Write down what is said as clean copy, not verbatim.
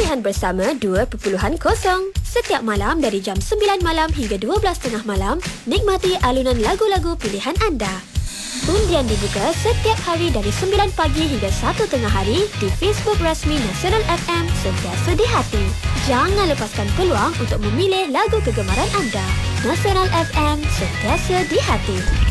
Pilihan Bersama 2.0. Setiap malam dari jam 9 malam hingga 12.30 malam, nikmati alunan lagu-lagu pilihan anda. Undian dibuka setiap hari dari 9 pagi hingga 1 tengah hari di Facebook rasmi Nasional FM, Sentiasa di Hati. Jangan lepaskan peluang untuk memilih lagu kegemaran anda. Nasional FM, Sentiasa di Hati.